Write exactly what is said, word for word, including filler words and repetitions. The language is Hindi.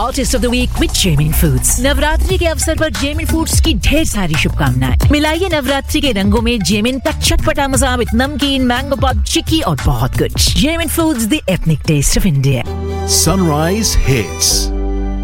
Hottest of the week with Jamin Foods. Navratri के अवसर पर Jamin Foods की ढेर सारी शुभकामनाएं। मिलाइए नवरात्रि के रंगों में Jamin का चटपटा मजा विद नमकीन, मैंगो पॉप, चिक्की और बहुत कुछ। Jamin Foods, the ethnic taste of India. Sunrise Hits.